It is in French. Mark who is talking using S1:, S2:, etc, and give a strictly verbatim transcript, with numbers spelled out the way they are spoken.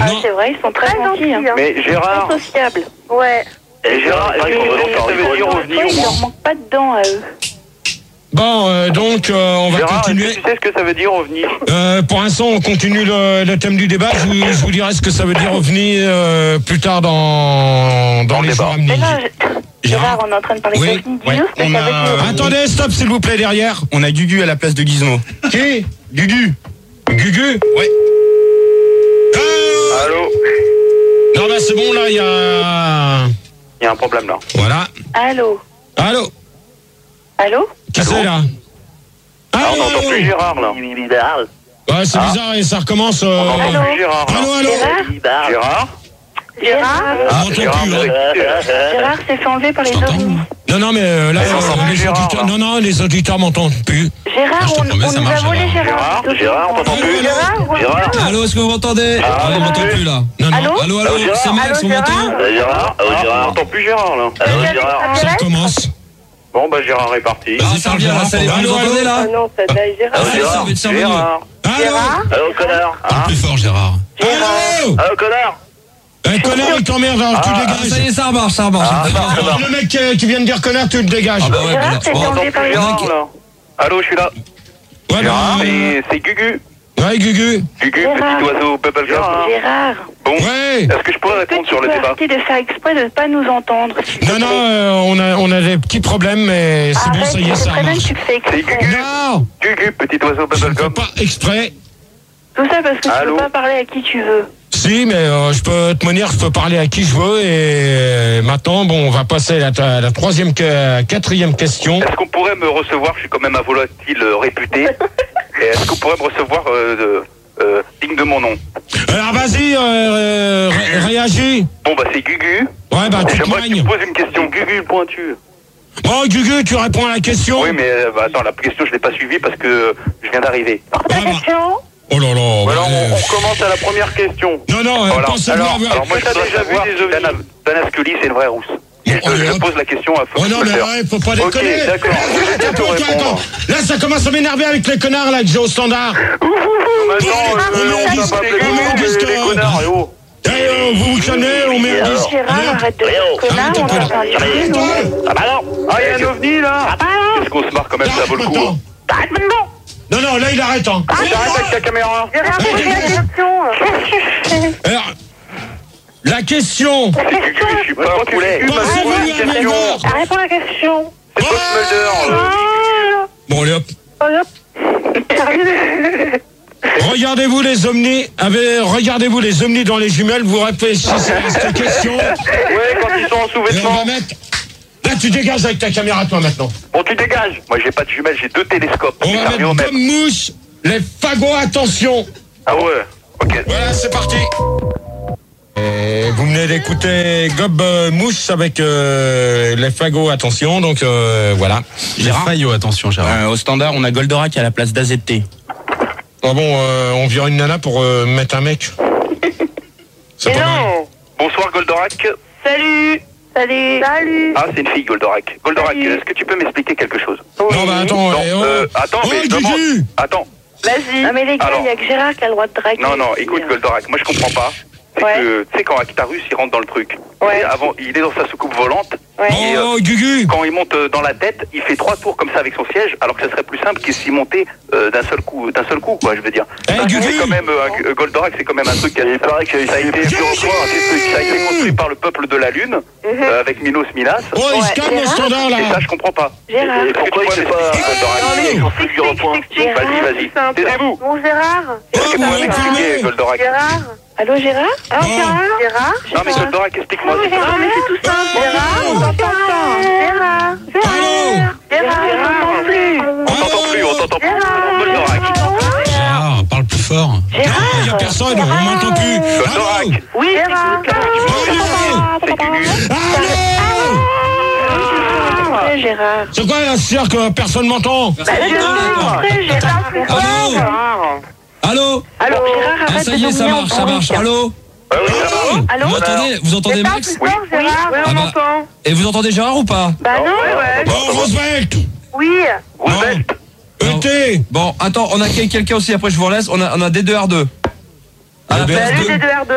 S1: c'est vrai, ils sont très, très gentils. Hein.
S2: Mais Gérard...
S1: Très sociables. Ouais.
S2: Et Gérard, est-ce que ça veut dire ovni au
S1: Il
S2: moins?
S1: leur manque pas de dents à eux.
S3: Bon, euh, donc, euh, on va
S2: Gérard,
S3: continuer.
S2: est-ce que tu sais ce que ça veut dire ovni?
S3: Euh, pour l'instant, on continue le, le thème du débat. Je vous, je vous dirai ce que ça veut dire ovni euh, plus tard dans, dans les jours à venir.
S1: Mais non, je... Gérard, on est en train de parler
S3: Oui,
S1: d'ovni.
S3: ouais.
S1: Dis-nous ce que
S3: On
S1: ça
S3: a...
S1: veut dire.
S3: Attendez, stop, s'il vous plaît, derrière.
S4: On a Gugu à la place de Gizmo.
S3: Qui? Gugu. Gugu?
S4: Ouais.
S3: Ah
S2: Allô?
S3: non, bah c'est bon, là, il y a...
S2: Il y a un problème là.
S3: Voilà.
S1: Allô?
S3: Allô?
S1: Allô?
S3: Qui c'est, là?
S2: Ah, on
S3: Allô,
S2: n'entend
S3: allô?
S2: plus Gérard là.
S3: Ouais, c'est bizarre, et ça recommence...
S2: On
S3: Euh...
S2: n'entend
S1: Allô?
S2: plus Gérard là.
S3: Allô, allô?
S1: Gérard?
S2: Gérard?
S1: Gérard?
S3: On m'entend
S2: Gérard,
S3: plus,
S2: vous
S3: là.
S2: avez-
S1: Gérard s'est fait enlever par les
S3: T'entends?
S1: ovnis.
S3: Non, non, mais euh, là,
S2: Mais j'entends
S3: euh,
S2: plus
S3: les
S2: Gérard,
S3: auditeurs...
S2: là.
S3: Non, non, les auditeurs m'entendent plus.
S1: Gérard,
S4: Ah, je te
S1: on,
S4: promets,
S1: on
S4: ça
S1: nous
S4: marche,
S1: a volé
S4: Gérard.
S1: Gérard.
S2: Gérard, Gérard, on t'entend plus?
S1: Gérard,
S2: Gérard?
S4: Allô, est-ce que vous m'entendez?
S1: Ah,
S4: On m'entend plus là.
S3: Non, non.
S1: Allô?
S4: Allô, allô,
S2: Allô,
S4: c'est Max,
S1: Allô,
S4: on m'entend?
S1: Gérard?
S2: Gérard? Ah, on n'entend plus Gérard là.
S1: Allô, Gérard?
S3: Ça recommence.
S2: Bon bah Gérard est parti.
S4: Ah, ça revient là, ça les vous
S3: Allô,
S4: entendez
S3: allô?
S4: là?
S1: Ah non, ça daille Gérard.
S4: Ah, ça va être ça revenu.
S2: Gérard?
S1: Gérard?
S2: Allô connard?
S4: Parle
S2: Hein?
S4: plus fort, Gérard.
S3: Allô?
S2: Allô connard?
S3: Un connard, il t'emmerde, alors tu
S4: Ah,
S3: dégages.
S4: ça y est, ça remarche, ça remarche.
S2: Ah, ça marche, ça marche.
S3: Le mec qui, qui vient de dire connard, tu le dégages.
S4: Ah bah ouais,
S1: Gérard,
S4: bah,
S1: t'es
S4: bon.
S1: fait
S2: On
S1: enlever
S2: n'entend
S1: par
S2: plus
S1: les
S2: Gérard
S1: ovnis.
S2: là. Allô, je suis là.
S3: Ouais,
S2: Gérard,
S3: bah,
S2: et c'est Gugu.
S3: ouais, Gugu.
S2: Gugu,
S1: Gérard.
S2: petit oiseau bubblegum.
S1: Gérard,
S2: Bon,
S3: Ouais.
S2: est-ce que je pourrais
S1: est-ce que
S2: répondre
S1: tu
S2: sur
S1: peux
S2: le débat?
S1: arrêter de faire exprès de ne pas nous entendre? s'il te
S3: Non, non,
S1: plaît?
S3: euh, on, a, on a des petits problèmes, mais c'est bon,
S1: Arrête,
S3: ça y est,
S1: c'est
S3: ça
S1: très bien que
S3: marche.
S1: tu le fais
S2: C'est
S1: exprès.
S2: Gugu.
S3: Non,
S2: Gugu, petit oiseau
S3: je ne fais
S2: bubblegum.
S3: pas exprès.
S1: Tout ça parce que tu
S2: Allô?
S1: peux pas parler à qui tu veux.
S3: Si, mais euh, je peux te manière, je peux parler à qui je veux. Et euh, maintenant, bon, on va passer à la, la troisième, que- quatrième question.
S2: Est-ce qu'on pourrait me recevoir? Je suis quand même un volatile euh, réputé. Et est-ce qu'on pourrait me recevoir euh, de- euh, digne de mon nom?
S3: Alors vas-y, euh, euh, ré- réagis.
S2: Bon bah c'est Gugu.
S3: Ouais, bah tu te
S2: J'aimerais que tu
S3: manges.
S2: me poses une question. Gugu le pointu.
S3: Bon, Gugu, tu réponds à la question.
S2: Oui mais euh, bah, attends, la question je l'ai pas suivie parce que euh, je viens d'arriver.
S3: Ah, bah. Oh là là.
S2: Voilà,
S3: bah,
S2: on,
S3: euh,
S2: on commence à la première question.
S3: Non, non, euh,
S2: Voilà.
S3: pense à
S2: Alors,
S3: moi.
S2: alors moi j'ai déjà vu des ovnis. Dana, Dana Scully, c'est une vraie rousse. Et
S3: Oh,
S2: je, je
S3: hop.
S2: pose la question à
S3: Oh
S2: Fox
S3: non, mais
S2: Mulder.
S3: ouais, faut pas
S2: Ok,
S3: déconner.
S2: d'accord. Je vais bientôt
S3: Attends, attends,
S2: répondre.
S3: Là, ça commence à m'énerver avec les connards là que j'ai au standard.
S2: Maintenant,
S3: on
S2: euh,
S3: met
S2: on
S3: en
S2: va
S3: disque-
S2: pas appeler
S3: on met en
S2: les
S3: disque-
S2: les connards, et oh.
S3: Eh, euh, vous vous calmez, on met un disque.
S1: Gérard, arrête de dire connard,
S3: Arrête un
S1: on
S3: peu,
S1: a
S3: là.
S1: entendu.
S2: Ah bah non. Ah, il y a un ovni là. Qu'est-ce qu'on se marre quand même, ça vaut le coup.
S3: Attends.
S2: Arrête maintenant.
S3: Non, non, là, il arrête. Hein.
S2: J'arrête avec ta caméra.
S1: Gérard,
S3: Eh,
S1: pose la
S3: dégage.
S1: question.
S3: Alors, la question.
S2: C'est Gugu, je suis pas un poulet.
S3: Bah, c'est
S2: Pose
S3: venu
S2: une
S3: à mes
S2: question.
S3: bords.
S1: Réponds à la question.
S2: C'est Fox Mulder. euh.
S3: Bon, allez hop. Regardez-vous les omnis, avez- regardez-vous les omnis dans les jumelles, vous réfléchissez à cette question.
S2: Ouais, quand ils sont en
S3: Et on va
S2: sous-vêtements.
S3: mettre. Là, tu dégages avec ta caméra, toi, maintenant.
S2: Bon, tu dégages. Moi, j'ai pas de jumelles, j'ai deux télescopes.
S3: On
S2: C'est
S3: va
S2: servi au
S3: mettre
S2: même.
S3: comme mouche les fagots, attention.
S2: Ah ouais. Ok.
S3: Voilà, c'est parti. Et vous venez d'écouter Gob euh, Mouche avec euh, les fagots, attention, donc euh, voilà.
S4: Gérard Fayot, attention, Gérard.
S5: Euh, au standard, on a Goldorak à la place d'A Z T.
S3: Ah bon, euh, on vire une nana pour euh, mettre un mec. C'est
S1: Mais
S3: pas mal.
S1: non.
S2: Bonsoir, Goldorak.
S1: Salut. Salut. Salut.
S2: Ah, c'est une fille, Goldorak. Goldorak,
S1: Salut.
S2: est-ce que tu peux m'expliquer quelque chose?
S3: Non, bah attends,
S2: Non,
S3: eh, oh.
S2: euh, attends,
S3: Oh,
S2: mais
S3: Gugu.
S2: demande- Attends.
S1: Vas-y. Non mais les gars,
S2: Alors.
S1: il y a que Gérard qui a le droit de draguer.
S2: Non, non, écoute, Goldorak, moi je comprends pas. C'est
S1: Ouais.
S2: que, tu sais, quand Actarus il rentre dans le truc,
S1: Ouais.
S2: et avant, il est dans sa soucoupe volante,
S1: Ouais.
S2: et, euh,
S3: Oh, Gugu.
S2: quand il monte euh, dans la tête, il fait trois tours comme ça avec son siège, alors que ça serait plus simple qu'il s'y montait euh, d'un seul coup, d'un seul coup, quoi, je veux dire.
S3: Eh,
S2: C'est
S3: Gugu.
S2: quand même, euh, un- Goldorak, c'est quand même un truc qui a, paraît que ça a été,
S3: Gugu.
S2: ça a été construit par le peuple de la Lune, euh, avec Minos Minas.
S3: Oh, il se
S1: Ouais,
S3: calme au
S1: Gérard.
S3: standard,
S2: Et ça,
S3: là.
S2: je comprends pas.
S1: Gérard.
S2: Est-ce que tu pourrais m'expliquer, Goldorak?
S1: Non, mais
S2: Ils ont fait du repoint.
S1: Gérard,
S2: Vas-y, vas-y.
S1: c'est simple.
S2: Taisez-vous.
S1: Bon Gérard.
S2: Est-ce que tu
S3: Ouais,
S2: pourrais
S3: ouais,
S2: m'expliquer,
S3: ouais.
S2: Goldorak?
S1: Gérard. Allô Gérard.
S3: Oh.
S1: Gérard. Gérard.
S2: Non, mais Goldorak, explique-moi.
S1: Non,
S2: s'il te plaît.
S1: mais c'est tout simple. Gérard, on t'entend pas. Gérard.
S3: Allô.
S1: Gérard, on t'entend plus.
S2: On t'entend plus, on t'entend plus. Goldorak.
S4: Gérard, parle plus fort.
S3: Il n'y a personne, on m'entend plus. Allô.
S2: Goldorak.
S1: Oui, Gérard.
S2: C'est Gugu.
S3: Allô.
S1: Gérard.
S3: C'est quoi la cire que personne m'entend?
S1: Bah, Gérard, Gérard.
S4: Allô Allô
S1: Allô, Gérard,
S4: Ah,
S1: arrête
S4: ça
S1: de
S4: y est, ça
S1: dominer en
S4: marche, ça marche.
S1: bruit.
S4: Allô
S2: Ouais, oui, ça va.
S1: Allô.
S4: Vous entendez, vous entendez Max
S2: Oui.
S1: Gérard.
S4: Ah bah, et vous entendez Gérard ou pas?
S1: Bah non, ouais.
S3: Oh, Roosevelt.
S1: Oui.
S2: Roosevelt.
S4: Non.
S3: E T.
S4: Bon, attends, on a quel- quelqu'un aussi, après je vous relaisse. On a, on a D deux R deux. À la
S3: Eh ben,
S4: place
S1: Salut
S4: de...
S1: D deux R deux.